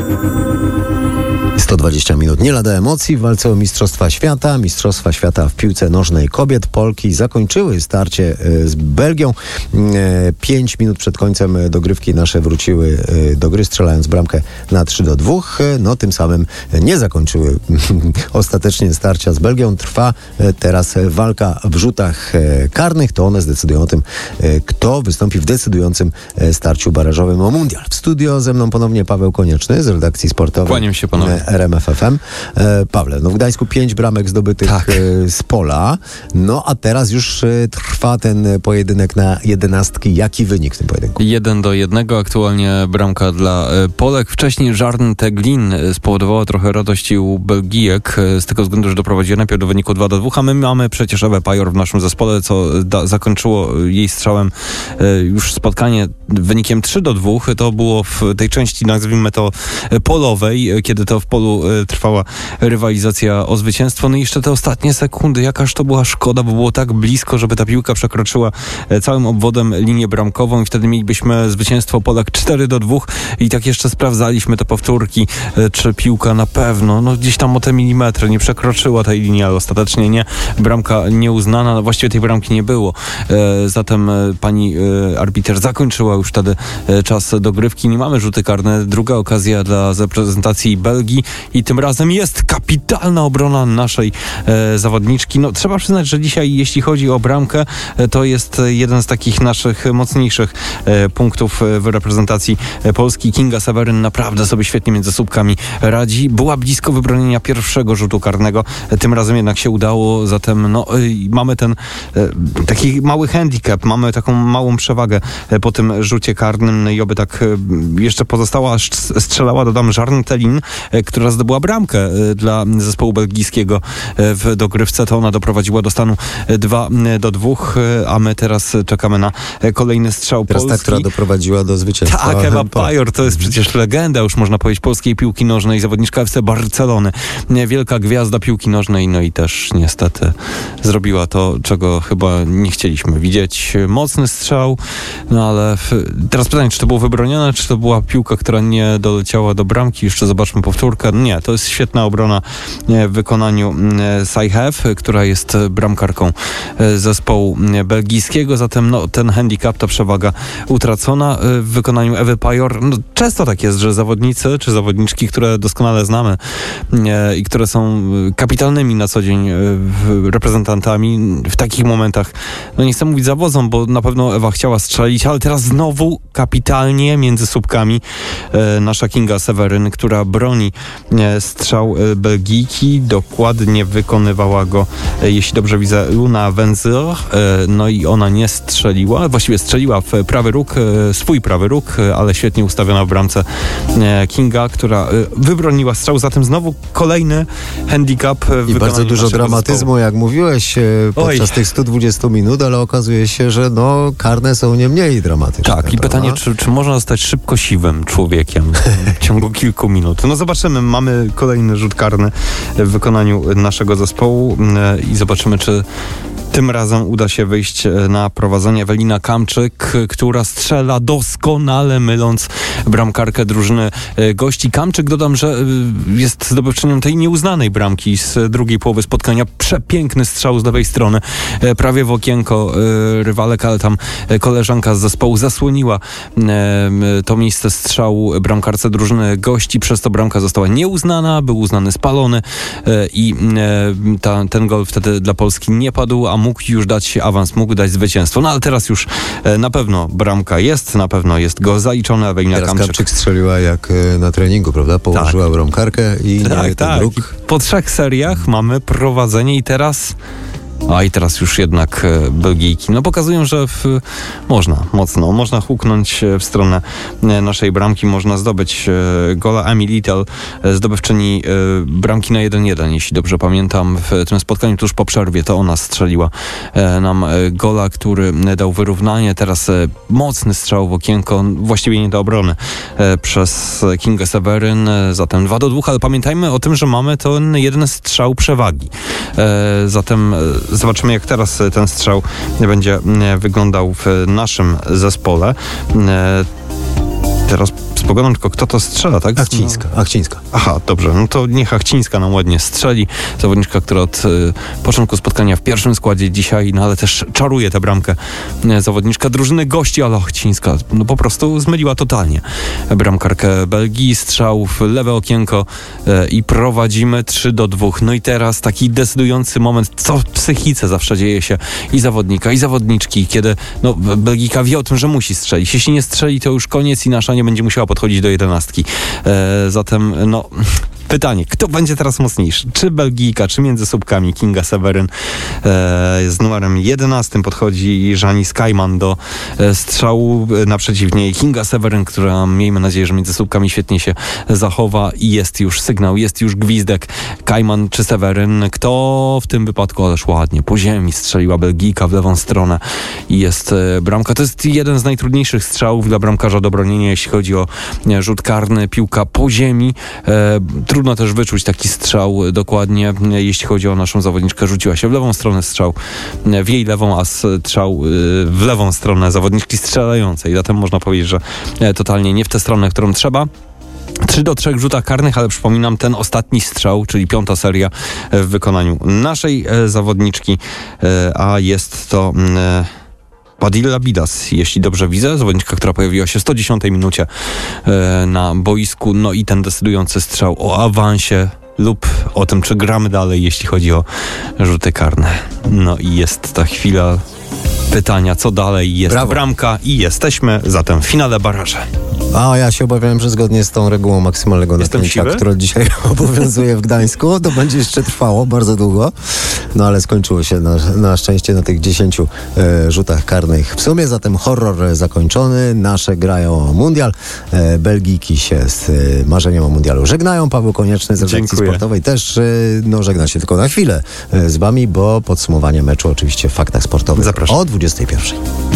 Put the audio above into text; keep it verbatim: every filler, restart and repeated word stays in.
sto dwadzieścia minut nie lada emocji w walce o Mistrzostwa Świata. Mistrzostwa Świata w piłce nożnej kobiet. Polki zakończyły starcie z Belgią. Pięć minut przed końcem dogrywki nasze wróciły do gry, strzelając bramkę na trzy do dwóch. No tym samym nie zakończyły ostatecznie starcia z Belgią. Trwa teraz walka w rzutach karnych. To one zdecydują o tym, kto wystąpi w decydującym starciu barażowym o mundial. W studio ze mną ponownie Paweł Konieczny z redakcji sportowej. Kłaniam się ponownie. R M F F M. E, Pawle, no w Gdańsku pięć bramek zdobytych tak. e, z pola, no a teraz już e, trwa ten pojedynek na jedenastki. Jaki wynik w tym pojedynku? Jeden do jednego, aktualnie bramka dla e, Polek. Wcześniej Jarn Teglin spowodowała trochę radości u Belgijek, e, z tego względu, że doprowadziła najpierw do wyniku dwa do dwóch, a my mamy przecież Ewę Pajor w naszym zespole, co da, zakończyło jej strzałem e, już spotkanie wynikiem trzy do dwóch. To było w tej części, nazwijmy to, polowej, kiedy to w polu trwała rywalizacja o zwycięstwo. No i jeszcze te ostatnie sekundy, jakaż to była szkoda, bo było tak blisko, żeby ta piłka przekroczyła całym obwodem linię bramkową i wtedy mielibyśmy zwycięstwo Polak cztery do dwóch i tak jeszcze sprawdzaliśmy te powtórki, czy piłka na pewno, no gdzieś tam o te milimetry nie przekroczyła tej linii, ale ostatecznie nie. Bramka nieuznana, no właściwie tej bramki nie było. Zatem pani arbiter zakończyła już wtedy czas dogrywki. Nie mamy rzuty karne. Druga okazja dla reprezentacji Belgii i tym razem jest kapitalna obrona naszej e, zawodniczki. No trzeba przyznać, że dzisiaj jeśli chodzi o bramkę, e, to jest jeden z takich naszych mocniejszych e, punktów w reprezentacji Polski. Kinga Seweryn naprawdę sobie świetnie między słupkami radzi. Była blisko wybronienia pierwszego rzutu karnego. E, tym razem jednak się udało. Zatem no, e, mamy ten e, taki mały handicap, mamy taką małą przewagę e, po tym rzucie karnym. No i oby tak e, jeszcze pozostała, strzelała, dodam, Jarn Teglin, e, która zdobyła bramkę dla zespołu belgijskiego w dogrywce. To ona doprowadziła do stanu dwa do dwóch, a my teraz czekamy na kolejny strzał teraz Polski. Ta, która doprowadziła do zwycięstwa. Tak, Ewa Pajor, to jest przecież legenda, już można powiedzieć, polskiej piłki nożnej, zawodniczka F C Barcelony. Wielka gwiazda piłki nożnej, no i też niestety zrobiła to, czego chyba nie chcieliśmy widzieć. Mocny strzał, no ale w... teraz pytanie, czy to było wybronione, czy to była piłka, która nie doleciała do bramki? Jeszcze zobaczmy powtórkę. Nie, to jest świetna obrona w wykonaniu Sajhew, która jest bramkarką zespołu belgijskiego. Zatem no, ten handicap, ta przewaga utracona w wykonaniu Ewy Pajor. No, często tak jest, że zawodnicy czy zawodniczki, które doskonale znamy i które są kapitalnymi na co dzień reprezentantami, w takich momentach, no nie chcę mówić zawodzą, bo na pewno Ewa chciała strzelić, ale teraz znowu kapitalnie między słupkami nasza Kinga Seweryn, która broni strzał Belgijki, dokładnie wykonywała go, jeśli dobrze widzę, Luna Wenzler, no i ona nie strzeliła, właściwie strzeliła w prawy róg, swój prawy róg, ale świetnie ustawiona w bramce Kinga, która wybroniła strzał, zatem znowu kolejny handicap w I bardzo dużo dramatyzmu, zespołu. Jak mówiłeś, podczas Oj. tych stu dwudziestu minut, ale okazuje się, że no karne są nie mniej dramatyczne. Tak, i prawda? pytanie, czy, czy można zostać szybko siwym człowiekiem w ciągu kilku minut? No zobaczymy, mamy kolejny rzut karny w wykonaniu naszego zespołu i zobaczymy, czy tym razem uda się wyjść na prowadzenie. Ewelina Kamczyk, która strzela doskonale, myląc bramkarkę drużyny gości. Kamczyk, dodam, że jest zdobywczynią tej nieuznanej bramki z drugiej połowy spotkania. Przepiękny strzał z lewej strony, prawie w okienko rywalek, ale tam koleżanka z zespołu zasłoniła to miejsce strzału bramkarce drużyny gości. Przez to bramka została nieuznana, był uznany spalony i ta, ten gol wtedy dla Polski nie padł, a mógł już dać awans, mógł dać zwycięstwo. No ale teraz już e, na pewno bramka jest, na pewno jest go zaliczony. Ewelina teraz Kamczyk. Kamczyk strzeliła jak na treningu, prawda? Położyła tak. bramkarkę i tak, nie, ten tak. róg. Po trzech seriach mamy prowadzenie i teraz A i teraz już jednak Belgijki no pokazują, że w, można mocno, można huknąć w stronę naszej bramki, można zdobyć gola. Amy Little, zdobywczyni bramki na jeden jeden, jeśli dobrze pamiętam, w tym spotkaniu tuż po przerwie, to ona strzeliła nam gola, który dał wyrównanie. Teraz mocny strzał w okienko, właściwie nie do obrony, przez Kingę Seweryn, zatem dwa do dwóch, ale pamiętajmy o tym, że mamy ten jeden strzał przewagi. Zatem zobaczymy, jak teraz ten strzał będzie wyglądał w naszym zespole. Teraz z pogodą, tylko kto to strzela, tak? Achcińska, No. Achcińska. Aha, dobrze, no to niech Achcińska nam ładnie strzeli. Zawodniczka, która od y, początku spotkania w pierwszym składzie dzisiaj, no ale też czaruje tę bramkę. Y, zawodniczka drużyny gości, ale Achcińska no po prostu zmyliła totalnie bramkarkę Belgii. Strzał w lewe okienko y, i prowadzimy trzy do dwóch. No i teraz taki decydujący moment, co w psychice zawsze dzieje się i zawodnika, i zawodniczki, kiedy no, Belgijka wie o tym, że musi strzelić. Jeśli nie strzeli, to już koniec i nasza nie będzie musiała podchodzić do jedenastki. E, zatem, no... Pytanie, kto będzie teraz mocniejszy? Czy Belgijka, czy między słupkami Kinga Seweryn e, z numerem jedenastym podchodzi Żani Skajman do e, strzału e, naprzeciw niej. Kinga Seweryn, która miejmy nadzieję, że między słupkami świetnie się zachowa i jest już sygnał, jest już gwizdek. Kajman czy Seweryn? Kto w tym wypadku, ależ ładnie, po ziemi strzeliła Belgijka w lewą stronę i jest e, bramka. To jest jeden z najtrudniejszych strzałów dla bramkarza do bronienia, jeśli chodzi o e, rzut karny, piłka po ziemi. E, Trudno też wyczuć taki strzał dokładnie, jeśli chodzi o naszą zawodniczkę. Rzuciła się w lewą stronę, strzał w jej lewą, a strzał w lewą stronę zawodniczki strzelającej. Zatem można powiedzieć, że totalnie nie w tę stronę, którą trzeba. trzy do trzech rzutach karnych, ale przypominam, ten ostatni strzał, czyli piąta seria w wykonaniu naszej zawodniczki, a jest to... Padilla Bidas, jeśli dobrze widzę, zawodniczka, która pojawiła się w sto dziesiątej minucie e, na boisku, no i ten decydujący strzał o awansie lub o tym, czy gramy dalej, jeśli chodzi o rzuty karne. No i jest ta chwila pytania, co dalej, jest Brawo. Bramka i jesteśmy zatem w finale baraże. A ja się obawiałem, że zgodnie z tą regułą maksymalnego Jestem napięcia, siwy? która dzisiaj obowiązuje w Gdańsku, to będzie jeszcze trwało bardzo długo. No ale skończyło się na, na szczęście na tych dziesięciu e, rzutach karnych w sumie. Zatem horror zakończony. Nasze grają o mundial. E, Belgijki się z e, marzeniem o mundialu żegnają. Paweł Konieczny z redakcji Dziękuję. sportowej też e, no, żegna się tylko na chwilę e, z wami, bo podsumowanie meczu oczywiście w Faktach Sportowych Zapraszam. o dwudziestej pierwszej.